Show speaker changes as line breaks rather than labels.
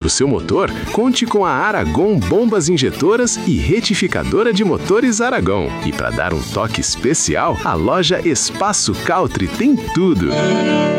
o seu motor, conte com a Aragon Bombas Injetoras e Retificadora de Motores Aragon. E para dar um toque especial, a loja Espaço Country tem tudo.